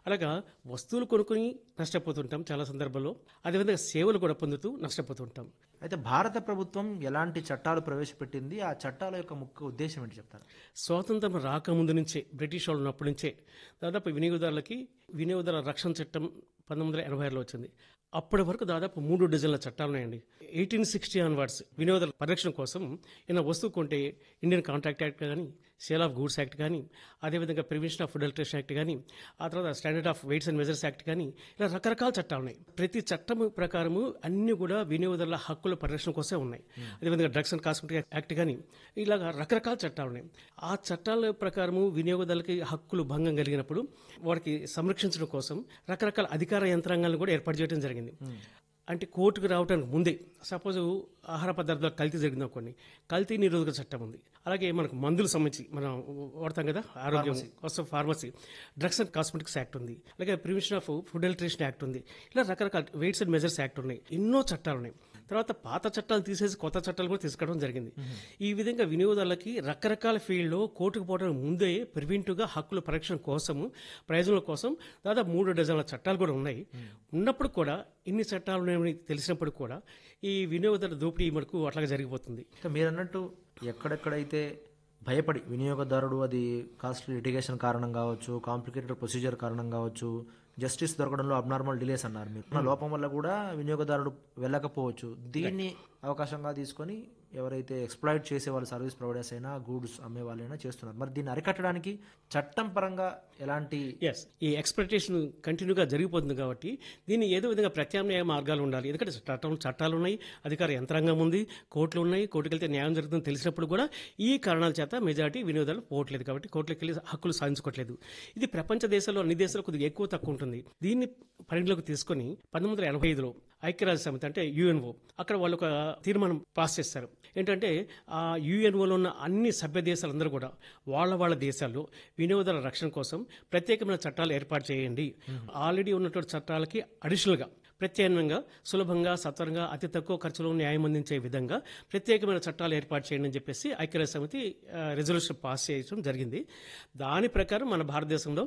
అలాగా వస్తువులు కొనుక్కొని నష్టపోతుంటాం చాలా సందర్భాల్లో. అదేవిధంగా సేవలు కూడా పొందుతూ నష్టపోతుంటాం. అయితే భారత ప్రభుత్వం ఎలాంటి చట్టాలు ప్రవేశపెట్టింది? ఆ చట్టాల యొక్క ముఖ్య ఉద్దేశం ఏంటి చెప్తారా? స్వాతంత్రం రాకముందు నుంచే బ్రిటిష్ వాళ్ళు ఉన్నప్పటి నుంచే దాదాపు వినియోగదారులకి వినియోగదారుల రక్షణ చట్టం 1986లో వచ్చింది. అప్పటి వరకు దాదాపు 3 డజన్ల చట్టాలు ఉన్నాయండి. 1860 ఆన్వర్డ్స్ వినియోగదారుల పరిరక్షణ కోసం ఏదైనా వస్తువు కొంటే ఇండియన్ కాంట్రాక్ట్ యాక్ట్ కానీ, సేల్ ఆఫ్ గూడ్స్ యాక్ట్ కానీ, అదేవిధంగా prevention of food adulteration act కానీ, ఆ తర్వాత standard of weights and measures act కానీ, ఇలా రకరకాల చట్టాలు ఉన్నాయి. ప్రతి చట్టం ప్రకారము అన్ని కూడా వినియోగదారుల హక్కుల పరిరక్షణ కోసమే ఉన్నాయి. అదేవిధంగా డ్రగ్స్ అండ్ కాస్మెటిక్ యాక్ట్ కానీ, ఇలాగా రకరకాల చట్టాలు ఉన్నాయి. ఆ చట్టాల ప్రకారము వినియోగదారులకి హక్కులు భంగం కలిగినప్పుడు వారికి సంరక్షించడం కోసం రకరకాల అధికార యంత్రాంగాలను కూడా ఏర్పాటు చేయడం జరిగింది. అంటే కోర్టుకు రావడానికి ముందే సపోజ్ ఆహార పదార్థాలు కల్తీ జరిగింది అనుకోండి, కల్తీ నిరోధక చట్టం ఉంది. అలాగే మనకు మందులు సంబంధించి మనం వాడతాం కదా, ఆరోగ్యం కోసం pharmacy, drugs and cosmetics act ఉంది. అలాగే prevention of food adulteration act ఉంది. ఇలా రకరకాల వెయిట్స్ అండ్ మెజర్స్ యాక్ట్ ఉన్నాయి. ఎన్నో చట్టాలు ఉన్నాయి. తర్వాత పాత చట్టాలు తీసేసి కొత్త చట్టాలు కూడా తీసుకురావడం జరిగింది. ఈ విధంగా వినియోగదారులకి రకరకాల ఫీల్డ్లో కోర్టుకు పోవడానికి ముందే ప్రివెంటివ్గా హక్కుల పరిరక్షణ కోసము, ప్రయోజనాల కోసం దాదాపు 3 డజన్ల చట్టాలు కూడా ఉన్నాయి. ఉన్నప్పుడు కూడా ఇన్ని చట్టాలు ఉన్నాయని తెలిసినప్పుడు కూడా ఈ వినియోగదారుల దోపిడీ మనకు అట్లాగే జరిగిపోతుంది. మీరు అన్నట్టు ఎక్కడెక్కడైతే భయపడి వినియోగదారుడు అది కాస్ట్లీ లిటిగేషన్ కారణం కావచ్చు, కాంప్లికేటెడ్ ప్రొసీజర్ కారణం కావచ్చు, జస్టిస్ దొరకడంలో అబ్నార్మల్ డిలేస్ అన్నారు మీరు. ఉన్న లోపం వల్ల కూడా వినియోగదారుడు వెళ్ళకపోవచ్చు. దీన్ని అవకాశంగా తీసుకొని ఎవరైతే ఎక్స్ప్లాయిట్ చేసే వాళ్ళు సర్వీస్ ప్రొవైడర్స్ అయినా, గూడ్స్ అమ్మే వాళ్ళైనా చేస్తున్నారు. మరి దీన్ని అరికట్టడానికి చట్టం పరంగా ఎలాంటి ఈ ఎక్స్ప్లాయిటేషన్ కంటిన్యూగా జరిగిపోతుంది కాబట్టి దీన్ని ఏదో విధంగా ప్రత్యామ్నాయ మార్గాలు ఉండాలి. ఎందుకంటే చట్టాలు ఉన్నాయి, అధికార యంత్రాంగం ఉంది, కోర్టులు ఉన్నాయి. కోర్టుకు వెళ్తే న్యాయం జరుగుతుందని తెలిసినప్పుడు కూడా ఈ కారణాల చేత మెజారిటీ వినియోగదారులు పోవట్లేదు కాబట్టి కోర్టులకు వెళ్ళి హక్కులు సాధించుకోవట్లేదు. ఇది ప్రపంచ దేశాల్లో అన్ని దేశాల్లో కొద్దిగా ఎక్కువ తక్కువ ఉంటుంది. దీన్ని పరిగణలోకి తీసుకొని 1985లో ఐక్యరాజ్య సమితి అంటే యుఎన్ఓ అక్కడ వాళ్ళు ఒక తీర్మానం పాస్ చేస్తారు. ఏంటంటే ఆ యుఎన్ఓలో ఉన్న అన్ని సభ్య దేశాలందరూ కూడా వాళ్ళ దేశాల్లో వినియోగదారుల రక్షణ కోసం ప్రత్యేకమైన చట్టాలు ఏర్పాటు చేయండి. ఆల్రెడీ ఉన్నటువంటి చట్టాలకి అడిషనల్గా ప్రత్యామ్నాయంగా సులభంగా, సత్వరంగా, అతి తక్కువ ఖర్చులో న్యాయం అందించే విధంగా ప్రత్యేకమైన చట్టాలు ఏర్పాటు చేయండి అని చెప్పేసి ఐక్యరాజ్య సమితి రెజల్యూషన్ పాస్ చేయడం జరిగింది. దాని ప్రకారం మన భారతదేశంలో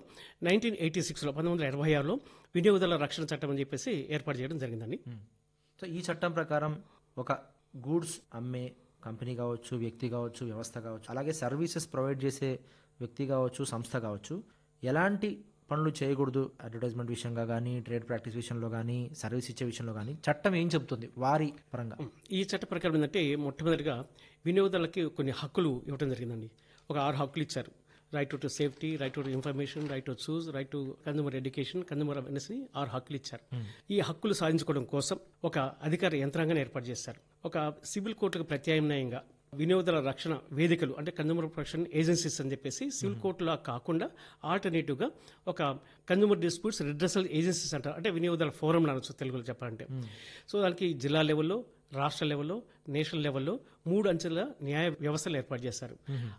1986లో 1986లో వినియోగదారుల రక్షణ చట్టం అని చెప్పేసి ఏర్పాటు చేయడం జరిగిందండి. సో ఈ చట్టం ప్రకారం ఒక గూడ్స్ అమ్మే కంపెనీ కావచ్చు, వ్యక్తి కావచ్చు, వ్యవస్థ కావచ్చు, అలాగే సర్వీసెస్ ప్రొవైడ్ చేసే వ్యక్తి కావచ్చు, సంస్థ కావచ్చు, ఎలాంటి పనులు చేయకూడదు అడ్వర్టైజ్మెంట్ విషయంగా కానీ, ట్రేడ్ ప్రాక్టీస్ విషయంలో కానీ, సర్వీస్ ఇచ్చే విషయంలో కానీ చట్టం ఏం చెబుతుంది వారి పరంగా? ఈ చట్ట ప్రకారం ఏంటంటే మొట్టమొదటిగా వినియోగదారులకి కొన్ని హక్కులు ఇవ్వడం జరిగిందండి. ఒక 6 హక్కులు ఇచ్చారు. Right to safety, right to information, right to choose, right to consumer education, consumer awareness 6 హక్కులు ఇచ్చారు. ఈ హక్కులు సాధించుకోవడం కోసం ఒక అధికార యంత్రాంగాన్ని ఏర్పాటు చేశారు. ఒక సివిల్ కోర్టుకు ప్రత్యామ్నాయంగా వినియోగదారుల రక్షణ వేదికలు అంటే కన్జ్యూమర్ ప్రొటెక్షన్ ఏజెన్సీస్ అని చెప్పేసి సివిల్ కోర్టులా కాకుండా ఆల్టర్నేటివ్గా ఒక కన్జ్యూమర్ డిస్ప్యూట్స్ రిడ్రెసల్ ఏజెన్సీస్ అంటారు. అంటే వినియోగదారుల ఫోరం అనొచ్చు తెలుగులో చెప్పాలంటే. సో దానికి జిల్లా లెవెల్లో, రాష్ట్ర లెవెల్లో, నేషనల్ లెవెల్లో 3 అంచెల న్యాయ వ్యవస్థలు ఏర్పాటు చేశారు.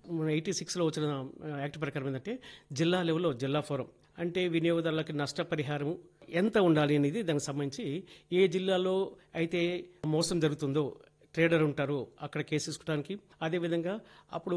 86లో వచ్చిన యాక్ట్ ప్రకారం ఏంటంటే జిల్లా లెవెల్లో జిల్లా ఫోరం అంటే వినియోగదారులకి నష్టపరిహారం ఎంత ఉండాలి అనేది దానికి సంబంధించి ఏ జిల్లాలో అయితే మోసం జరుగుతుందో ట్రేడర్ ఉంటారు అక్కడ కేసు తీసుకోవడానికి. అదేవిధంగా అప్పుడు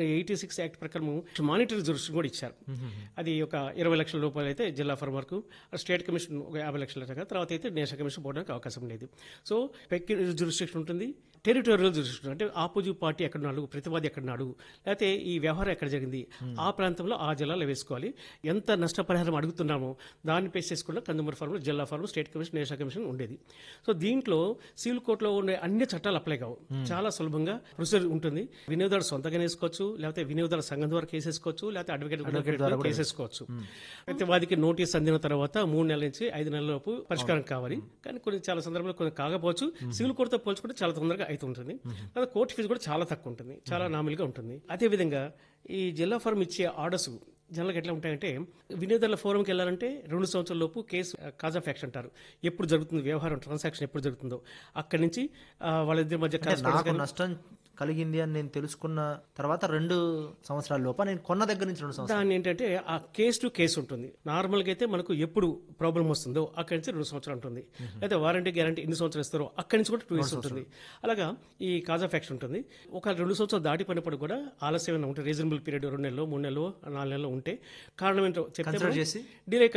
86 యాక్ట్ ప్రకారం మానిటరీ జ్యూరిస్డిక్షన్ కూడా ఇచ్చారు. అది ఒక 20 లక్షల రూపాయలు అయితే జిల్లా ఫర్ వరకు, స్టేట్ కమిషన్ ఒక 50 లక్షల దాకా, తర్వాత అయితే నేషనల్ కమిషన్ పోవడానికి అవకాశం లేదు. సో పెక్యులర్ జ్యూరిస్డిక్షన్ ఉంటుంది, టెరిటోరియల్ జ్యూరిస్డిక్షన్ అంటే ఆపోజిట్ పార్టీ ఎక్కడున్నాడు, ప్రతివాది ఎక్కడున్నాడు, లేకపోతే ఈ వ్యవహారం ఎక్కడ జరిగింది ఆ ప్రాంతంలో ఆ జిల్లాలో వేసుకోవాలి. ఎంత నష్టపరిహారం అడుగుతున్నామో దాన్ని పేస్ చేసుకున్న కన్జ్యూమర్ ఫార్మ్, జిల్లా form, state commission, national commission ఉండేది. సో దీంట్లో సివిల్ కోర్టులో ఉండే అన్ని చట్టాలు అప్లై కావు. చాలా సులభంగా ప్రొసీజర్ ఉంటుంది. వినియోగదారు సొంతంగా వేసుకోవచ్చు, లేకపోతే వినియోగదారు సంఘం ద్వారా కేసేసుకోవచ్చు, లేకపోతే అడ్వకేట్ ద్వారా కేసేసుకోవచ్చు. ప్రతివాదికి నోటీస్ అందిన తర్వాత 3 నెలల నుంచి 5 నెలల లోపు పరిష్కారం కావాలి. కానీ కొన్ని చాలా సందర్భాల్లో కొన్ని కాకపోవచ్చు. సివిల్ కోర్టుతో పోల్చుకుంటే చాలా తొందరగా అవుతుంటుంది. లేదా కోర్టు ఫీజు కూడా చాలా తక్కువ ఉంటుంది, చాలా నామిల్గా ఉంటుంది. అదేవిధంగా ఈ జిల్లా ఫారం ఇచ్చే ఆర్డర్స్ జనరల్గా ఎట్లా ఉంటాయంటే వినియోగదారుల ఫోరంకి వెళ్ళాలంటే 2 సంవత్సరాల లోపు కేసు కాజ్ ఆఫ్ యాక్షన్ అంటారు. ఎప్పుడు జరుగుతుంది వ్యవహారం, ట్రాన్సాక్షన్ ఎప్పుడు జరుగుతుందో అక్కడి నుంచి వాళ్ళిద్దరి మధ్య నష్టం కలిగింది అని నేను తెలుసుకున్న తర్వాత 2 సంవత్సరాల లోపల నేను కొన్న దగ్గర నుంచి 2 సంవత్సరాలు దాన్ని ఏంటంటే ఆ కేసు టు కేసు ఉంటుంది. నార్మల్గా అయితే మనకు ఎప్పుడు ప్రాబ్లం వస్తుందో అక్కడి నుంచి 2 సంవత్సరాలు ఉంటుంది. అయితే వారంటీ గ్యారంటీ ఎన్ని సంవత్సరాలు ఇస్తారో అక్కడి నుంచి కూడా 2 ఇయర్స్ ఉంటుంది. అలాగా ఈ కాజ్ ఆఫ్ యాక్షన్ ఉంటుంది. ఒక 2 సంవత్సరాలు దాటిపోయినప్పుడు కూడా ఆలస్యమైన ఉంటుంది. రీజనబుల్ పీరియడ్ 2 నెలలు, 3 నెలలు, 4 నెలలు ఉంటే కారణం ఏంటో చెప్తే డిలే